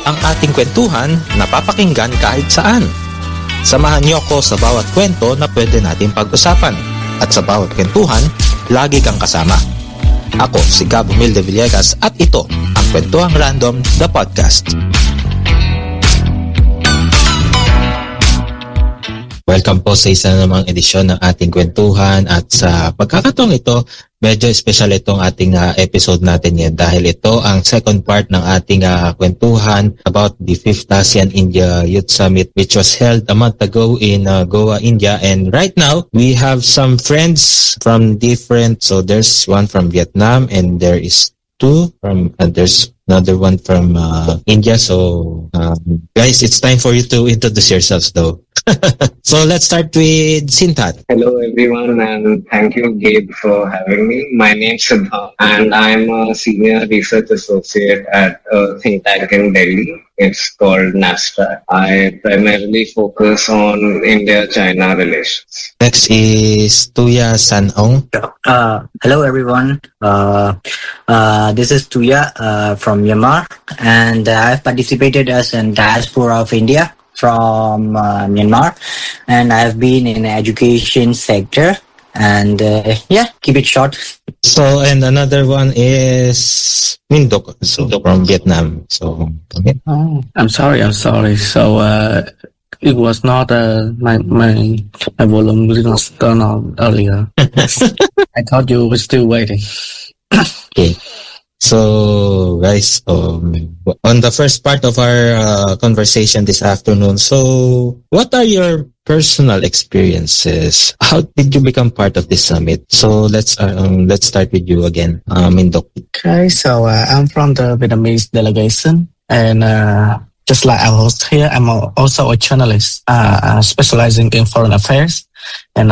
ang ating kwentuhan na papakinggan kahit saan. Samahan niyo ako sa bawat kwento na pwede natin pag-usapan. At sa bawat kwentuhan, lagi kang kasama. Ako si Gabo Milde Villegas at ito ang Kwentuhang Random, the podcast. Welcome po sa isa namang edisyon ng ating kwentuhan at sa pagkakataong ito, medyo special itong ating episode natin ngayon dahil ito ang second part ng ating kwentuhan about the 5th ASEAN India Youth Summit which was held a month ago in Goa, India. And right now, we have some friends from different, so there's one from Vietnam and there is two from, there's another one from India. So guys, it's time for you to introduce yourselves though. So let's start with Siddharth. Hello everyone and thank you Gabe for having me. My name is Siddharth and I'm a senior research associate at a think tank in Delhi. It's called NASDAQ. I primarily focus on India-China relations. Next is Tuya Sanong. Hello everyone. This is Tuya from Myanmar, and I've participated as a diaspora of India from Myanmar, and I've been in the education sector, and keep it short. So, and another one is Mindok, so from Vietnam. So, okay. I'm sorry. So, it was not my volume was turned on earlier. I thought you were still waiting. Okay. So, guys, on the first part of our conversation this afternoon, so what are your personal experiences? How did you become part of this summit? So let's start with you again, Mindok. Okay, so I'm from the Vietnamese delegation, and just like our host here, I'm also a journalist specializing in foreign affairs, and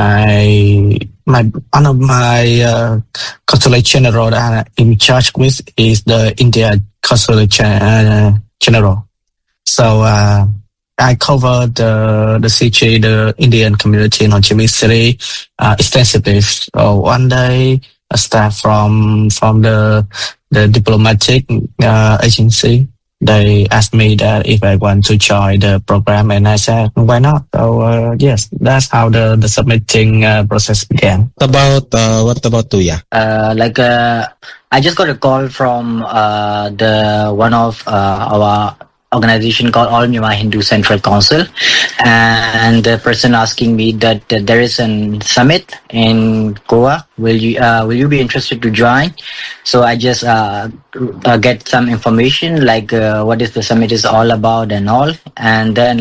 one of my consulate general that I'm in charge with is the India consulate general. So I covered the CJ, the Indian community in Ho Chi Minh City, extensively. So one day, a staff from the diplomatic agency, they asked me that if I want to join the program, and I said, why not? So, yes, that's how the submitting process began. What about Tuya? I just got a call from one of our organization called All Myanmar Hindu Central Council, and the person asking me that there is a summit in Goa. Will you be interested to join? So I just get some information like what is the summit is all about and all, and then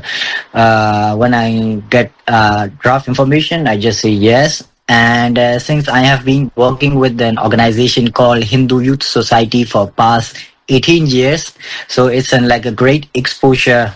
when I get draft information, I just say yes. And since I have been working with an organization called Hindu Youth Society for past 18 years, so it's a great exposure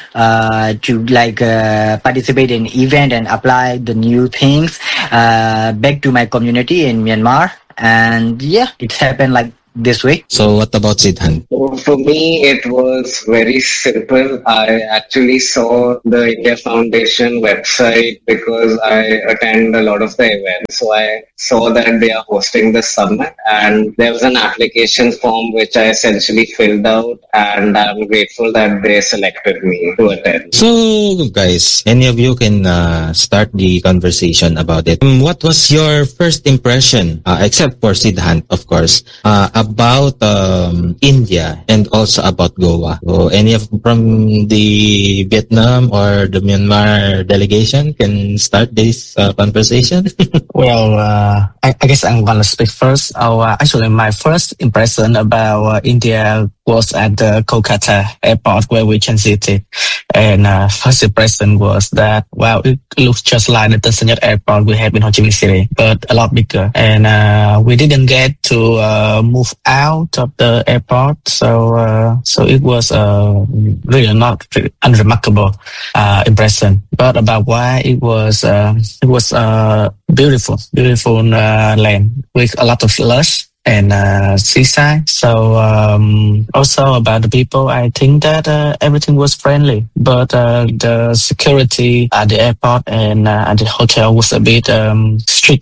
to participate in event and apply the new things back to my community in Myanmar. And yeah, it's happened like this way. So what about Siddharth? For me, it was very simple. I actually saw the India Foundation website because I attend a lot of the events. So I saw that they are hosting the summit, and there was an application form which I essentially filled out, and I'm grateful that they selected me to attend. So guys, any of you can start the conversation about it. What was your first impression, except for Siddharth, of course, about India and also about Goa? So any from the Vietnam or the Myanmar delegation can start this conversation? Well, I guess I'm gonna speak first. Actually, my first impression about India was at the Kolkata airport where we transited. And first impression was that, wow, it looks just like the Tân Sơn Nhất airport we have in Ho Chi Minh City, but a lot bigger. And we didn't get to move out of the airport, so it was really not unremarkable impression. But about why it was beautiful land with a lot of lush and seaside. So also about the people, I think that everything was friendly, but the security at the airport and at the hotel was a bit stricter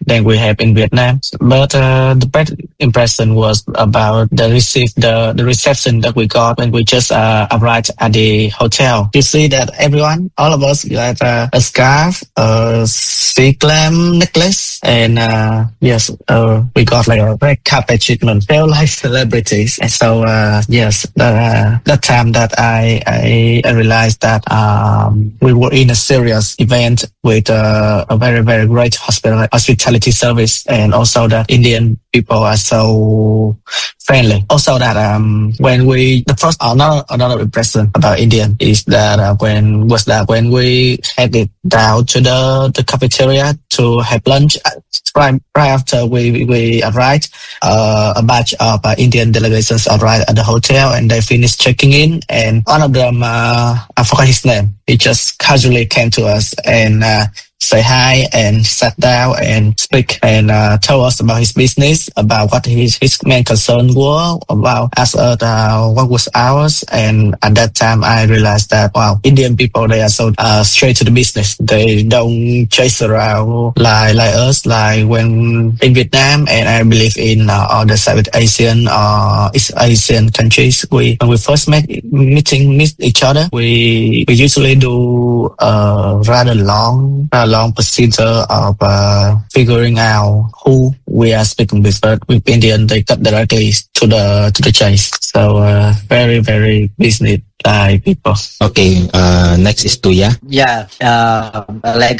than we have in Vietnam. But the best impression was about the reception that we got when we just arrived at the hotel. You see that everyone, all of us, got a scarf, a sea clam necklace, and yes, we got like a red carpet treatment. Felt like celebrities. And so yes, that time that I realized that we were in a serious event with a very, very great hospitality service, and also that Indian people are so friendly. Also that when the first another impression about Indian is that when we headed down to the cafeteria to have lunch, right after we arrived, a batch of Indian delegations arrived at the hotel, and they finished checking in, and one of them, I forgot his name, he just casually came to us and say hi and sat down and speak and tell us about his business, about what his main concern were, about ask us what was ours. And at that time I realized that wow, Indian people, they are so straight to the business. They don't chase around like us, like when in Vietnam, and I believe in other South Asian or East Asian countries, when we first meet each other, we usually do a rather long procedure of figuring out who we are speaking with. But with Indian, they cut directly to the chase. So very, very business like people. Okay, next is Tuya. Yeah, like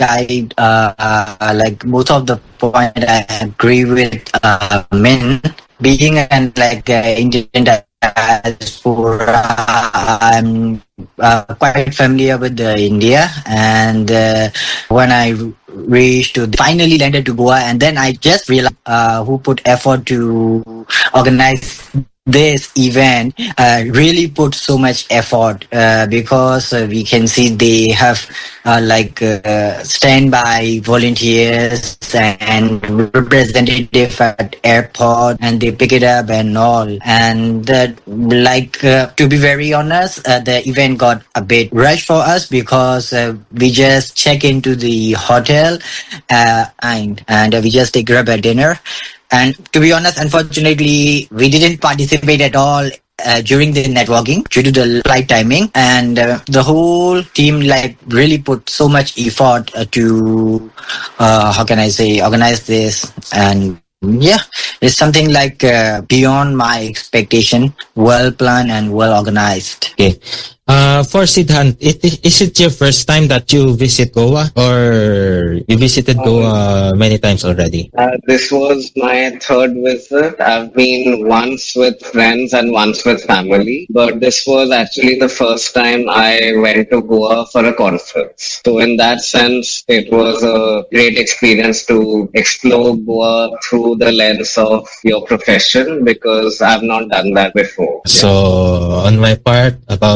like most of the point I agree with Min. Being an Indian diaspora, I'm quite familiar with India, and when I finally landed to Goa, and then I just realized who put effort to organize this event really put so much effort because we can see they have standby volunteers and representative at airport, and they pick it up and all. And to be very honest, the event got a bit rushed for us because we just check into the hotel and we just take grab a dinner. And to be honest, unfortunately, we didn't participate at all during the networking due to the flight timing, and the whole team really put so much effort to organize this. And yeah, it's something beyond my expectation, well planned and well organized. Okay. For Siddhant, is it your first time that you visit Goa, or you visited Goa many times already? This was my third visit. I've been once with friends and once with family, but this was actually the first time I went to Goa for a conference. So in that sense, it was a great experience to explore Goa through the lens of your profession, because I've not done that before. So on my part,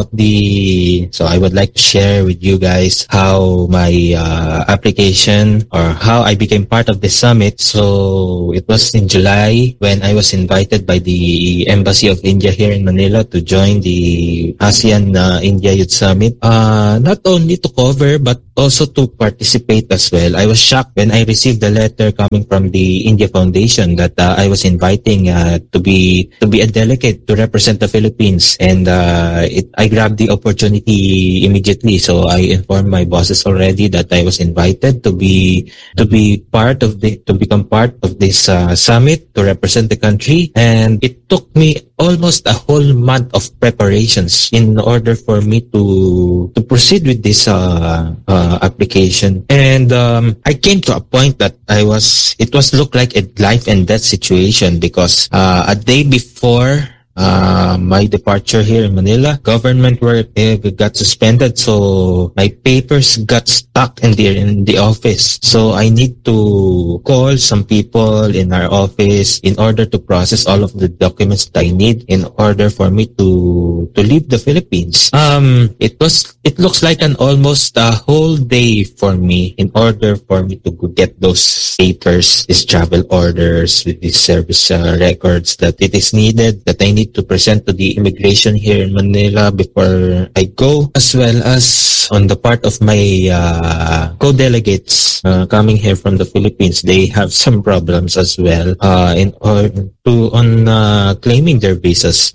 so I would like to share with you guys how my application, or how I became part of the summit. So it was in July when I was invited by the Embassy of India here in Manila to join the ASEAN India Youth Summit. Not only to cover, but also to participate as well. I was shocked when I received the letter coming from the India Foundation that I was inviting to be a delegate to represent the Philippines, and I grabbed the opportunity immediately. So I informed my bosses already that I was invited to become part of this summit to represent the country, and it took me almost a whole month of preparations in order for me to proceed with this application. And I came to a point that it was looked like a life and death situation, because a day before my departure here in Manila, government work got suspended, so my papers got stuck in the office. So I need to call some people in our office in order to process all of the documents that I need in order for me to to leave the Philippines. It looks like an almost a whole day for me in order for me to get those papers, these travel orders with these service records that it is needed, that I need to present to the immigration here in Manila before I go, as well as on the part of my co-delegates coming here from the Philippines. They have some problems as well in order on claiming their visas.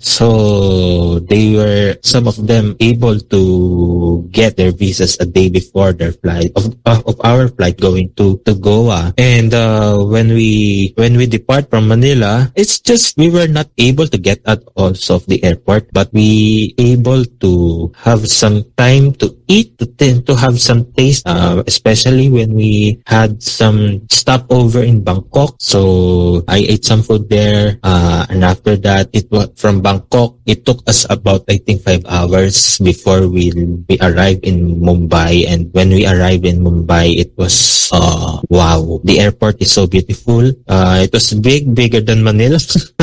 So they were, some of them, able to get their visas a day before their flight of our flight going to Goa. And when we depart from Manila, it's just we were not able to get out also of the airport, but we able to have some time to eat, to have some taste, especially when we had some stopover in Bangkok. So I ate some food there, and after that, it was from Bangkok. It took us about, I think, 5 hours before we arrived in Mumbai. And when we arrived in Mumbai, it was wow. The airport is so beautiful. It was bigger than Manila.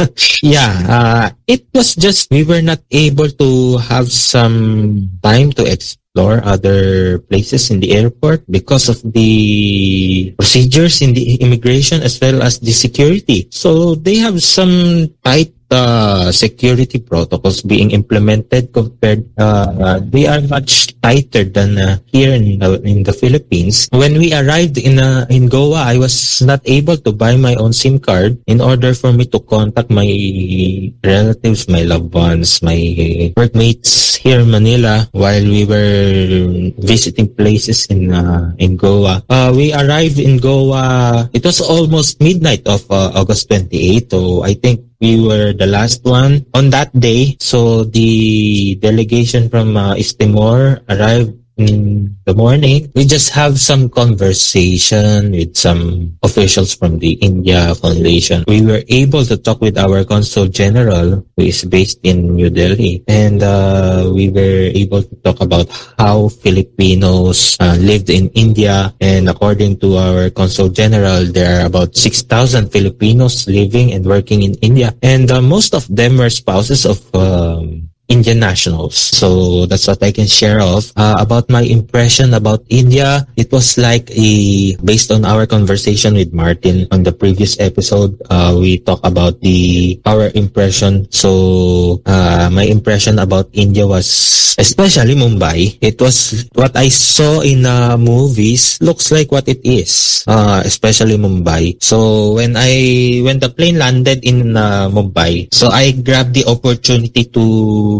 Yeah, it was just we were not able to have some time to explore other places in the airport because of the procedures in the immigration as well as the security. So they have some tight security protocols being implemented compared. They are much tighter than here in the Philippines. When we arrived in Goa, I was not able to buy my own SIM card in order for me to contact my relatives, my loved ones, my workmates here in Manila while we were visiting places in Goa. We arrived in Goa. It was almost midnight of August 28. So I think we were the last one on that day. So the delegation from East Timor arrived in the morning. We just have some conversation with some officials from the India Foundation. We were able to talk with our Consul General, who is based in New Delhi. And we were able to talk about how Filipinos lived in India. And according to our Consul General, there are about 6,000 Filipinos living and working in India. And most of them were spouses of Indian nationals. So that's what I can share of about my impression about India. It was like based on our conversation with Martin on the previous episode, we talked about our impression. So my impression about India was, especially Mumbai, it was what I saw in movies, looks like what it is, especially Mumbai. So when the plane landed in Mumbai, so I grabbed the opportunity to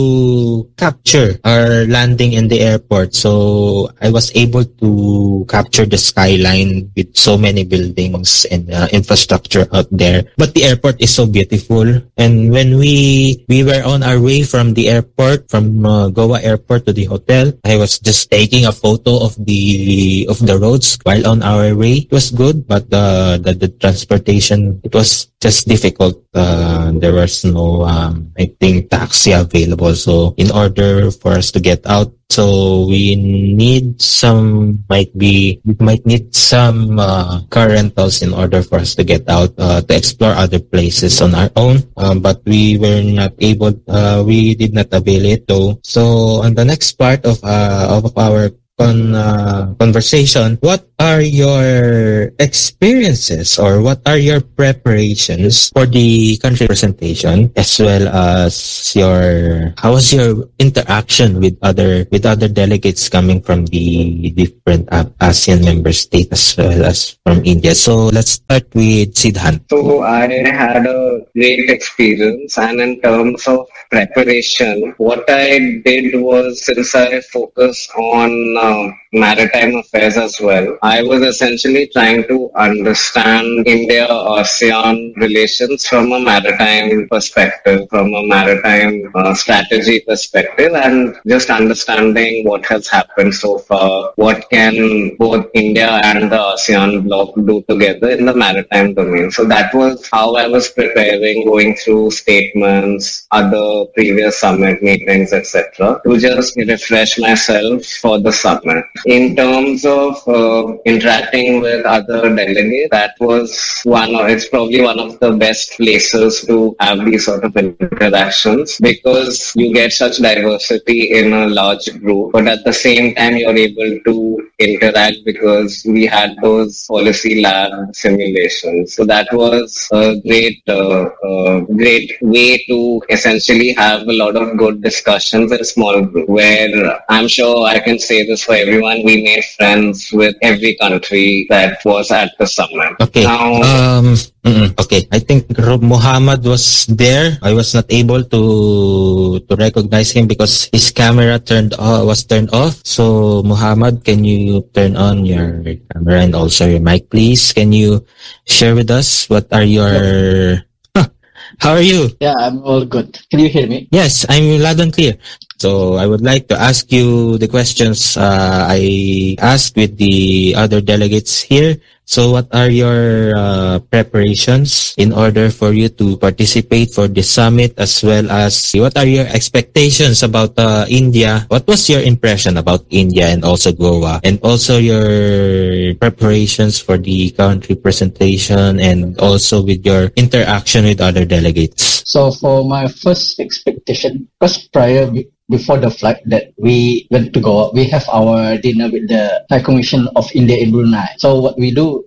capture our landing in the airport. So I was able to capture the skyline with so many buildings and infrastructure out there. But the airport is so beautiful. And when we were on our way from the airport, from Goa airport to the hotel, I was just taking a photo of the roads while on our way. It was good, but the transportation, it was just difficult. There was no, I think, taxi available. So in order for us to get out, so we might need some car rentals in order for us to get out, to explore other places on our own. But we were not able, we did not avail it though. So on the next part of our conversation, what are your experiences or what are your preparations for the country presentation, as well as how was your interaction with other delegates coming from the different ASEAN member states as well as from India? So let's start with Sidhan. So I had a great experience, and in terms of preparation, what I did was, since I focus on maritime affairs as well, I was essentially trying to understand India-ASEAN relations from a maritime perspective, from a maritime strategy perspective, and just understanding what has happened so far, what can both India and the ASEAN bloc do together in the maritime domain. So that was how I was preparing, going through statements, other previous summit meetings, etc., to just refresh myself for the summit. In terms of interacting with other delegates, that was it's probably one of the best places to have these sort of interactions, because you get such diversity in a large group, but at the same time you're able to interact because we had those policy lab simulations. So that was a great way to essentially have a lot of good discussions in a small group, where I'm sure I can say this for everyone, we made friends with every country that was at the summit. Okay. Now, okay. I think Muhammad was there. I was not able to recognize him because his camera was turned off. So Muhammad, can you turn on your camera and also your mic, please? Can you share with us what are your... How are you? Yeah, I'm all good. Can you hear me? Yes, I'm loud and clear. So I would like to ask you the questions I asked with the other delegates here. So what are your preparations in order for you to participate for the summit, as well as what are your expectations about India? What was your impression about India and also Goa, and also your preparations for the country presentation and also with your interaction with other delegates? So for my first expectation, because before the flight that we went to Goa, we have our dinner with the High Commission of India in Brunei. So what we do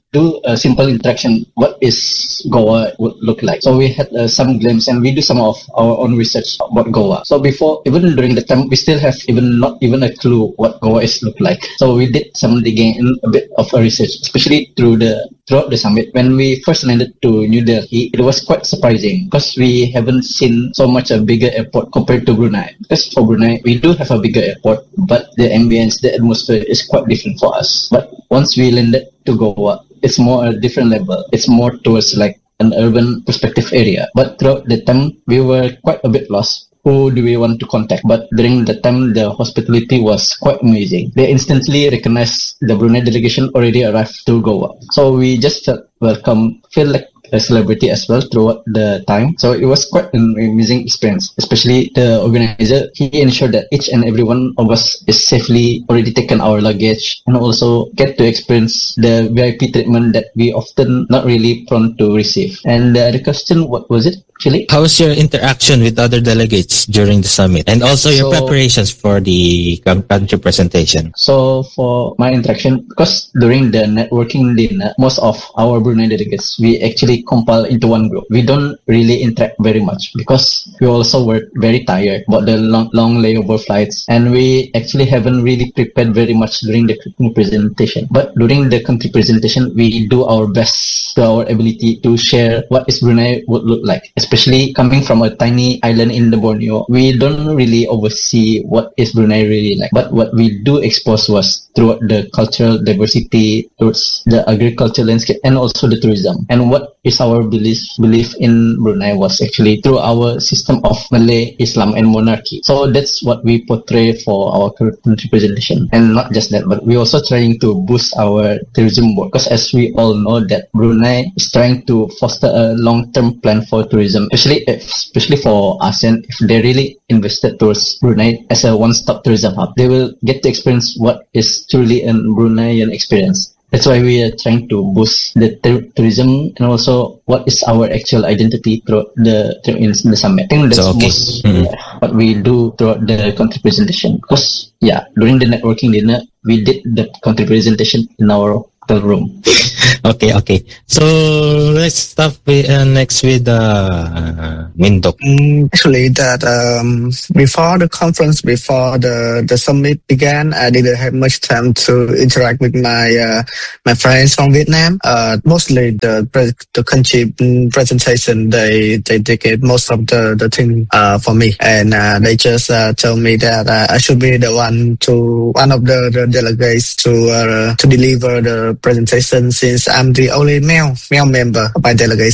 a simple interaction, what is Goa would look like. So we had some glimpse, and we do some of our own research about Goa. So even during the time, we still have not even a clue what Goa is look like. So we did some digging and a bit of a research, especially throughout the summit. When we first landed to New Delhi, it was quite surprising because we haven't seen so much a bigger airport compared to Brunei. Because for Brunei, we do have a bigger airport, but the ambience, the atmosphere is quite different for us. But once we landed to Goa, it's more a different level. It's more towards like an urban perspective area. But throughout the time, we were quite a bit lost. Who do we want to contact? But during the time, the hospitality was quite amazing. They instantly recognized the Brunei delegation already arrived to Goa. So we just felt welcome, feel like a celebrity as well throughout the time. So it was quite an amazing experience, especially the organizer. He ensured that each and every one of us is safely already taken our luggage, and also get to experience the VIP treatment that we often not really prone to receive. And the other question, what was it? Actually, how was your interaction with other delegates during the summit, and also your preparations for the country presentation? So for my interaction, because during the networking dinner, most of our Brunei delegates, we actually compile into one group. We don't really interact very much because we also were very tired about the long layover flights, and we actually haven't really prepared very much during the country presentation. But during the country presentation, we do our best to our ability to share what is Brunei would look like. Especially coming from a tiny island in the Borneo, we don't really oversee what is Brunei really like. But what we do expose was through the cultural diversity, towards the agricultural landscape, and also the tourism. And what is our belief in Brunei was actually through our system of Malay, Islam, and monarchy. So that's what we portray for our country presentation. And not just that, but we're also trying to boost our tourism work. Because as we all know that Brunei is trying to foster a long-term plan for tourism, especially for ASEAN. If they really invested towards Brunei as a one-stop tourism hub, they will get to experience what is truly a Bruneian experience. That's why we are trying to boost the tourism, and also what is our actual identity throughout in the summit. I think that's most what we do throughout the country presentation. Because during the networking dinner, we did the country presentation in our hotel room. Okay. So let's start with, next with Mindok. Actually, that before the conference, before the summit began, I didn't have much time to interact with my friends from Vietnam. Mostly the country presentation, they did most of the thing for me, and they just told me that I should be one of the delegates to deliver the presentation, since I'm the only male member of my delegation.